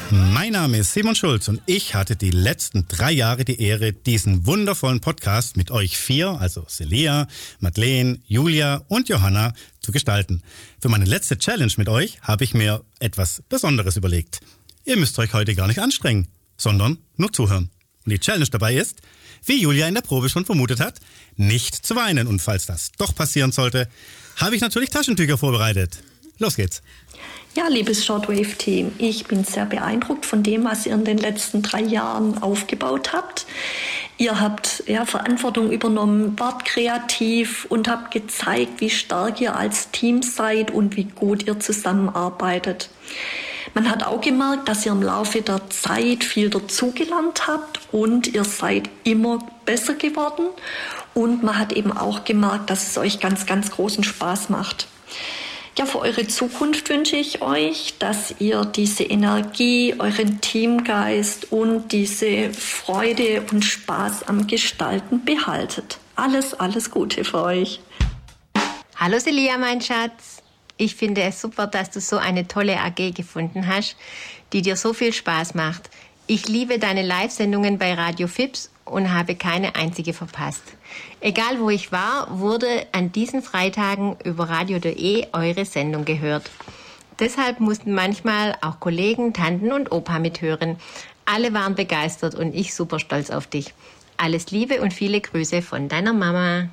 Mein Name ist Simon Schulz und ich hatte die letzten 3 Jahre die Ehre, diesen wundervollen Podcast mit euch 4, also Celia, Madeleine, Julia und Johanna, zu gestalten. Für meine letzte Challenge mit euch habe ich mir etwas Besonderes überlegt. Ihr müsst euch heute gar nicht anstrengen, sondern nur zuhören. Und die Challenge dabei ist, wie Julia in der Probe schon vermutet hat, nicht zu weinen. Und falls das doch passieren sollte, habe ich natürlich Taschentücher vorbereitet. Los geht's. Ja, liebes Shortwave-Team, ich bin sehr beeindruckt von dem, was ihr in den letzten 3 Jahren aufgebaut habt. Ihr habt Verantwortung übernommen, wart kreativ und habt gezeigt, wie stark ihr als Team seid und wie gut ihr zusammenarbeitet. Man hat auch gemerkt, dass ihr im Laufe der Zeit viel dazugelernt habt und ihr seid immer besser geworden. Und man hat eben auch gemerkt, dass es euch ganz, ganz großen Spaß macht. Ja, für eure Zukunft wünsche ich euch, dass ihr diese Energie, euren Teamgeist und diese Freude und Spaß am Gestalten behaltet. Alles Gute für euch. Hallo Celia, mein Schatz. Ich finde es super, dass du so eine tolle AG gefunden hast, die dir so viel Spaß macht. Ich liebe deine Live-Sendungen bei Radio Fips und habe keine einzige verpasst. Egal wo ich war, wurde an diesen Freitagen über radio.de eure Sendung gehört. Deshalb mussten manchmal auch Kollegen, Tanten und Opa mithören. Alle waren begeistert und ich super stolz auf dich. Alles Liebe und viele Grüße von deiner Mama.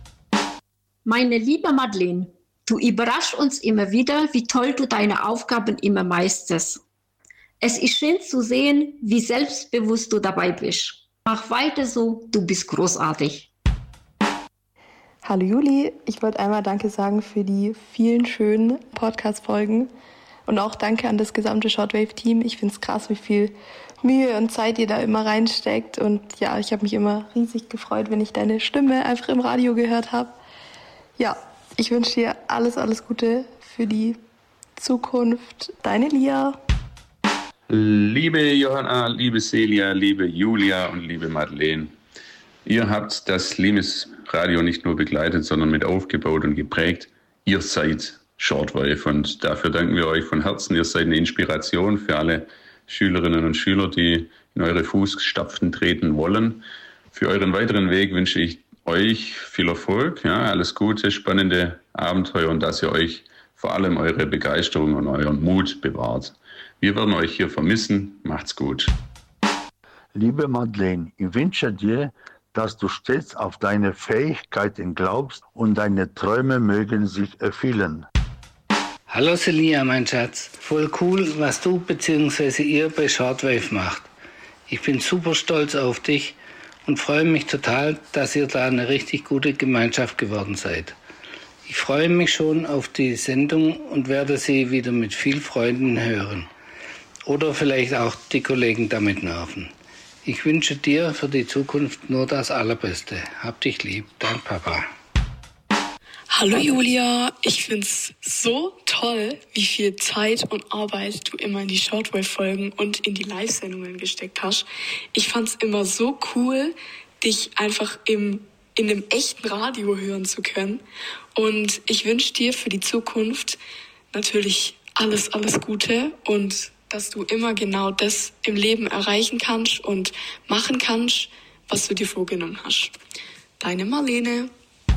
Meine liebe Madeleine, du überraschst uns immer wieder, wie toll du deine Aufgaben immer meisterst. Es ist schön zu sehen, wie selbstbewusst du dabei bist. Mach weiter so, du bist großartig. Hallo Juli, ich wollte einmal Danke sagen für die vielen schönen Podcast-Folgen und auch Danke an das gesamte Shortwave-Team. Ich finde es krass, wie viel Mühe und Zeit ihr da immer reinsteckt und ja, ich habe mich immer riesig gefreut, wenn ich deine Stimme einfach im Radio gehört habe. Ja, ich wünsche dir alles Gute für die Zukunft. Deine Lia. Liebe Johanna, liebe Celia, liebe Julia und liebe Madeleine, ihr habt das Limes Radio nicht nur begleitet, sondern mit aufgebaut und geprägt. Ihr seid Shortwave und dafür danken wir euch von Herzen. Ihr seid eine Inspiration für alle Schülerinnen und Schüler, die in eure Fußstapfen treten wollen. Für euren weiteren Weg wünsche ich euch viel Erfolg, alles Gute, spannende Abenteuer und dass ihr euch vor allem eure Begeisterung und euren Mut bewahrt. Wir werden euch hier vermissen. Macht's gut. Liebe Madeleine, ich wünsche dir, dass du stets auf deine Fähigkeiten glaubst und deine Träume mögen sich erfüllen. Hallo Celia, mein Schatz. Voll cool, was du bzw. ihr bei Shortwave macht. Ich bin super stolz auf dich und freue mich total, dass ihr da eine richtig gute Gemeinschaft geworden seid. Ich freue mich schon auf die Sendung und werde sie wieder mit viel Freunden hören. Oder vielleicht auch die Kollegen damit nerven. Ich wünsche dir für die Zukunft nur das Allerbeste. Hab dich lieb, dein Papa. Hallo Julia, ich find's so toll, wie viel Zeit und Arbeit du immer in die Shortwave-Folgen und in die Live-Sendungen gesteckt hast. Ich fand's immer so cool, dich einfach in einem echten Radio hören zu können. Und ich wünsche dir für die Zukunft natürlich alles Gute und dass du immer genau das im Leben erreichen kannst und machen kannst, was du dir vorgenommen hast. Deine Marlene.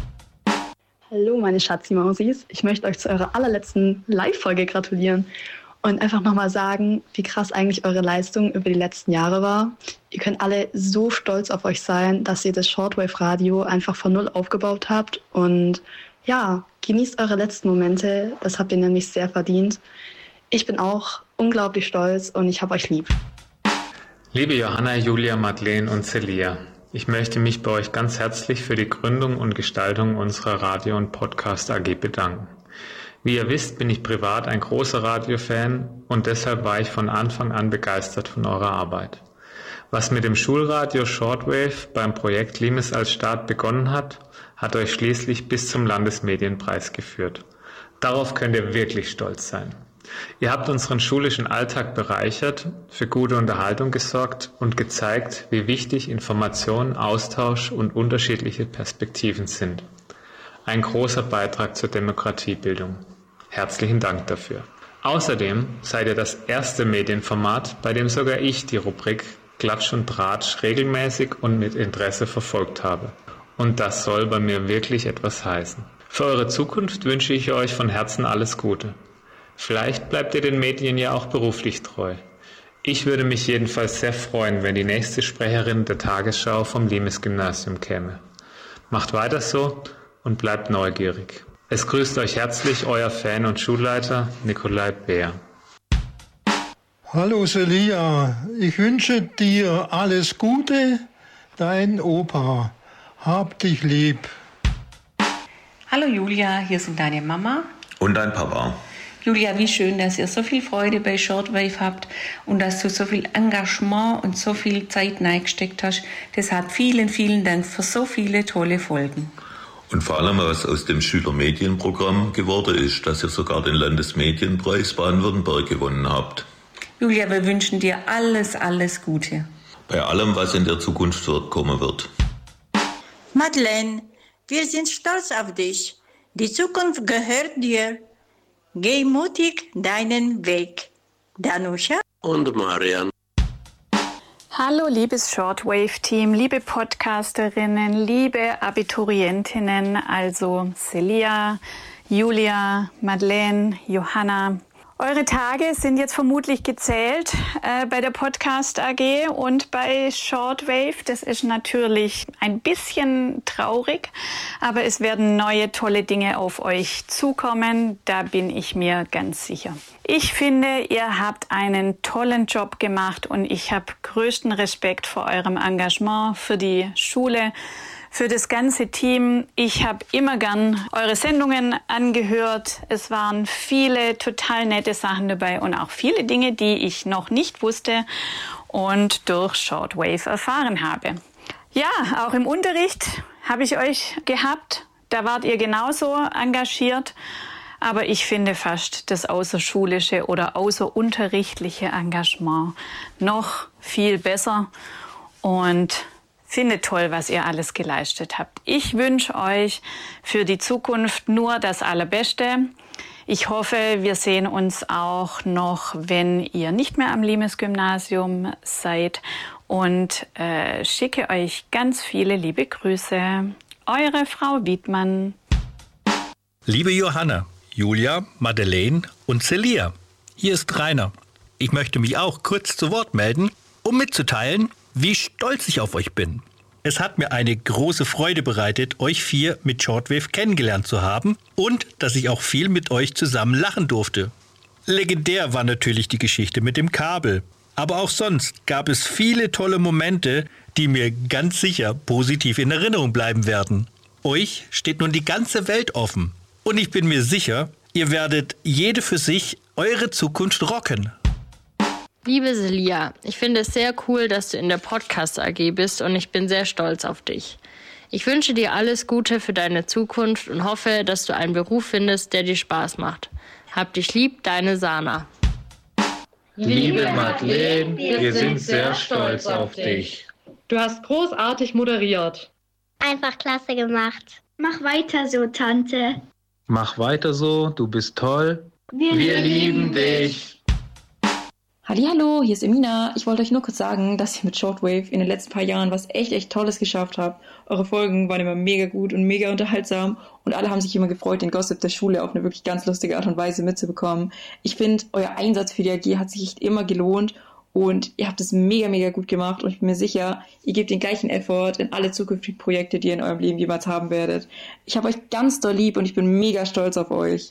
Hallo meine Schatzi-Mausis, ich möchte euch zu eurer allerletzten Live-Folge gratulieren und einfach nochmal sagen, wie krass eigentlich eure Leistung über die letzten Jahre war. Ihr könnt alle so stolz auf euch sein, dass ihr das Shortwave-Radio einfach von null aufgebaut habt und ja, genießt eure letzten Momente, das habt ihr nämlich sehr verdient. Ich bin auch unglaublich stolz und ich habe euch lieb. Liebe Johanna, Julia, Madeleine und Celia, ich möchte mich bei euch ganz herzlich für die Gründung und Gestaltung unserer Radio- und Podcast AG bedanken. Wie ihr wisst, bin ich privat ein großer Radiofan und deshalb war ich von Anfang an begeistert von eurer Arbeit. Was mit dem Schulradio Shortwave beim Projekt Limes als Start begonnen hat, hat euch schließlich bis zum Landesmedienpreis geführt. Darauf könnt ihr wirklich stolz sein. Ihr habt unseren schulischen Alltag bereichert, für gute Unterhaltung gesorgt und gezeigt, wie wichtig Information, Austausch und unterschiedliche Perspektiven sind. Ein großer Beitrag zur Demokratiebildung. Herzlichen Dank dafür. Außerdem seid ihr das erste Medienformat, bei dem sogar ich die Rubrik Klatsch und Tratsch regelmäßig und mit Interesse verfolgt habe. Und das soll bei mir wirklich etwas heißen. Für eure Zukunft wünsche ich euch von Herzen alles Gute. Vielleicht bleibt ihr den Medien ja auch beruflich treu. Ich würde mich jedenfalls sehr freuen, wenn die nächste Sprecherin der Tagesschau vom Limes-Gymnasium käme. Macht weiter so und bleibt neugierig. Es grüßt euch herzlich euer Fan und Schulleiter Nikolai Beer. Hallo Celia, ich wünsche dir alles Gute, dein Opa. Hab dich lieb. Hallo Julia, hier sind deine Mama. Und dein Papa. Julia, wie schön, dass ihr so viel Freude bei Shortwave habt und dass du so viel Engagement und so viel Zeit reingesteckt hast. Deshalb vielen, vielen Dank für so viele tolle Folgen. Und vor allem, was aus dem Schülermedienprogramm geworden ist, dass ihr sogar den Landesmedienpreis Baden-Württemberg gewonnen habt. Julia, wir wünschen dir alles, alles Gute. Bei allem, was in der Zukunft kommen wird. Madeleine, wir sind stolz auf dich. Die Zukunft gehört dir. Geh mutig deinen Weg. Danusha und Marian. Hallo liebes Shortwave-Team, liebe Podcasterinnen, liebe Abiturientinnen, also Celia, Julia, Madeleine, Johanna. Eure Tage sind jetzt vermutlich gezählt bei der Podcast AG und bei Shortwave. Das ist natürlich ein bisschen traurig, aber es werden neue tolle Dinge auf euch zukommen. Da bin ich mir ganz sicher. Ich finde, ihr habt einen tollen Job gemacht und ich habe größten Respekt vor eurem Engagement für die Schule, für das ganze Team. Ich habe immer gern eure Sendungen angehört. Es waren viele total nette Sachen dabei und auch viele Dinge, die ich noch nicht wusste und durch Shortwave erfahren habe. Ja, auch im Unterricht habe ich euch gehabt. Da wart ihr genauso engagiert. Aber ich finde fast das außerschulische oder außerunterrichtliche Engagement noch viel besser und finde toll, was ihr alles geleistet habt. Ich wünsche euch für die Zukunft nur das Allerbeste. Ich hoffe, wir sehen uns auch noch, wenn ihr nicht mehr am Limes-Gymnasium seid und schicke euch ganz viele liebe Grüße. Eure Frau Wiedmann. Liebe Johanna, Julia, Madeleine und Celia, hier ist Rainer. Ich möchte mich auch kurz zu Wort melden, um mitzuteilen, wie stolz ich auf euch bin. Es hat mir eine große Freude bereitet, euch 4 mit Shortwave kennengelernt zu haben und dass ich auch viel mit euch zusammen lachen durfte. Legendär war natürlich die Geschichte mit dem Kabel. Aber auch sonst gab es viele tolle Momente, die mir ganz sicher positiv in Erinnerung bleiben werden. Euch steht nun die ganze Welt offen. Und ich bin mir sicher, ihr werdet jede für sich eure Zukunft rocken. Liebe Celia, ich finde es sehr cool, dass du in der Podcast AG bist und ich bin sehr stolz auf dich. Ich wünsche dir alles Gute für deine Zukunft und hoffe, dass du einen Beruf findest, der dir Spaß macht. Hab dich lieb, deine Sana. Liebe Madeleine, wir sind sehr stolz auf dich. Du hast großartig moderiert. Einfach klasse gemacht. Mach weiter so, Tante. Mach weiter so, du bist toll. Wir lieben dich. Hallihallo, hier ist Emina. Ich wollte euch nur kurz sagen, dass ihr mit Shortwave in den letzten paar Jahren was echt Tolles geschafft habt. Eure Folgen waren immer mega gut und mega unterhaltsam und alle haben sich immer gefreut, den Gossip der Schule auf eine wirklich ganz lustige Art und Weise mitzubekommen. Ich finde, euer Einsatz für die AG hat sich echt immer gelohnt und ihr habt es mega gut gemacht und ich bin mir sicher, ihr gebt den gleichen Effort in alle zukünftigen Projekte, die ihr in eurem Leben jemals haben werdet. Ich habe euch ganz doll lieb und ich bin mega stolz auf euch.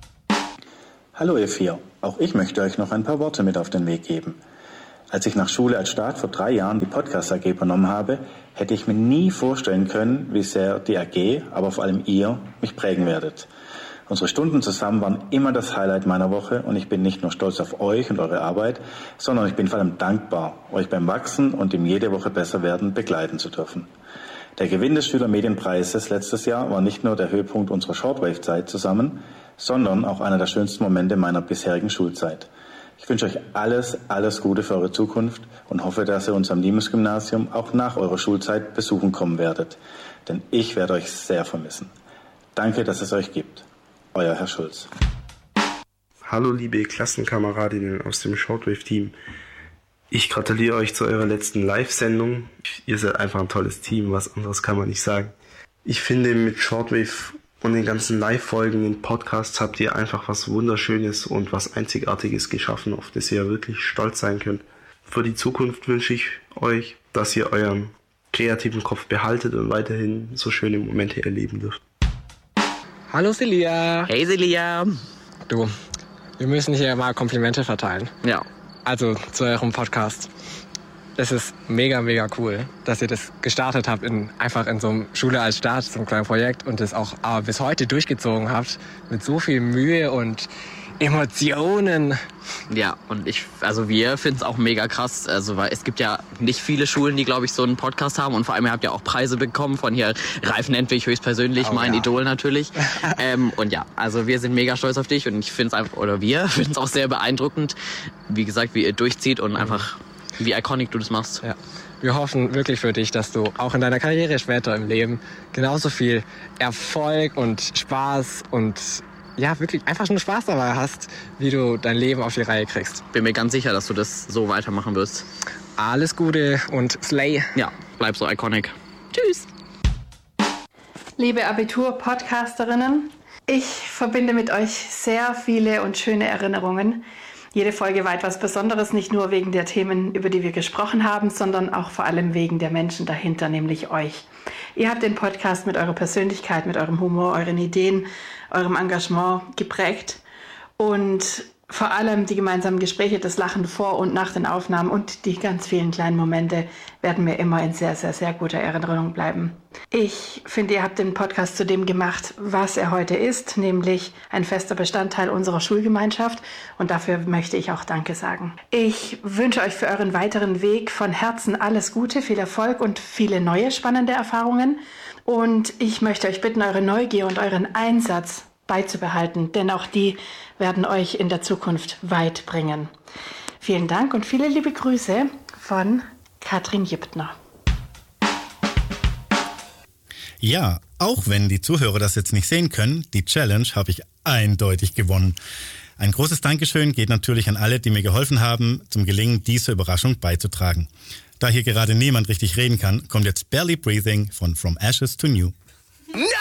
Hallo ihr 4, auch ich möchte euch noch ein paar Worte mit auf den Weg geben. Als ich nach Schule als Start vor 3 Jahren die Podcast AG übernommen habe, hätte ich mir nie vorstellen können, wie sehr die AG, aber vor allem ihr, mich prägen werdet. Unsere Stunden zusammen waren immer das Highlight meiner Woche und ich bin nicht nur stolz auf euch und eure Arbeit, sondern ich bin vor allem dankbar, euch beim Wachsen und im jede Woche besser werden begleiten zu dürfen. Der Gewinn des Schülermedienpreises letztes Jahr war nicht nur der Höhepunkt unserer Shortwave-Zeit zusammen, sondern auch einer der schönsten Momente meiner bisherigen Schulzeit. Ich wünsche euch alles Gute für eure Zukunft und hoffe, dass ihr uns am Limes-Gymnasium auch nach eurer Schulzeit besuchen kommen werdet. Denn ich werde euch sehr vermissen. Danke, dass es euch gibt. Euer Herr Schulz. Hallo liebe Klassenkameradinnen aus dem Shortwave-Team. Ich gratuliere euch zu eurer letzten Live-Sendung. Ihr seid einfach ein tolles Team, was anderes kann man nicht sagen. Ich finde, mit Shortwave und den ganzen Live-Folgen in Podcasts habt ihr einfach was Wunderschönes und was Einzigartiges geschaffen, auf das ihr wirklich stolz sein könnt. Für die Zukunft wünsche ich euch, dass ihr euren kreativen Kopf behaltet und weiterhin so schöne Momente erleben dürft. Hallo Celia. Hey Celia. Du, wir müssen hier mal Komplimente verteilen. Ja. Also zu eurem Podcast. Es ist mega, mega cool, dass ihr das gestartet habt, einfach in so einem Schule als Start, so einem kleinen Projekt und das auch bis heute durchgezogen habt mit so viel Mühe und Emotionen. Ja, und wir finden es auch mega krass, weil es gibt ja nicht viele Schulen, die, glaube ich, so einen Podcast haben und vor allem, ihr habt ja auch Preise bekommen von hier Ralf Nentwig höchstpersönlich, mein Idol natürlich. Und ja, also wir sind mega stolz auf dich und ich finde es einfach, oder wir finden es auch sehr beeindruckend, wie gesagt, wie ihr durchzieht und einfach, wie iconic du das machst. Ja. Wir hoffen wirklich für dich, dass du auch in deiner Karriere später im Leben genauso viel Erfolg und Spaß und ja, wirklich einfach nur Spaß dabei hast, wie du dein Leben auf die Reihe kriegst. Bin mir ganz sicher, dass du das so weitermachen wirst. Alles Gute und Slay. Ja, bleib so iconic. Tschüss. Liebe Abitur-Podcasterinnen, ich verbinde mit euch sehr viele und schöne Erinnerungen. Jede Folge war etwas Besonderes, nicht nur wegen der Themen, über die wir gesprochen haben, sondern auch vor allem wegen der Menschen dahinter, nämlich euch. Ihr habt den Podcast mit eurer Persönlichkeit, mit eurem Humor, euren Ideen, eurem Engagement geprägt und vor allem die gemeinsamen Gespräche, das Lachen vor und nach den Aufnahmen und die ganz vielen kleinen Momente werden mir immer in sehr, sehr, sehr guter Erinnerung bleiben. Ich finde, ihr habt den Podcast zu dem gemacht, was er heute ist, nämlich ein fester Bestandteil unserer Schulgemeinschaft und dafür möchte ich auch Danke sagen. Ich wünsche euch für euren weiteren Weg von Herzen alles Gute, viel Erfolg und viele neue spannende Erfahrungen und ich möchte euch bitten, eure Neugier und euren Einsatz beizubehalten, denn auch die werden euch in der Zukunft weit bringen. Vielen Dank und viele liebe Grüße von Katrin Jiptner. Ja, auch wenn die Zuhörer das jetzt nicht sehen können, die Challenge habe ich eindeutig gewonnen. Ein großes Dankeschön geht natürlich an alle, die mir geholfen haben, zum Gelingen dieser Überraschung beizutragen. Da hier gerade niemand richtig reden kann, kommt jetzt Barely Breathing von From Ashes to New. No!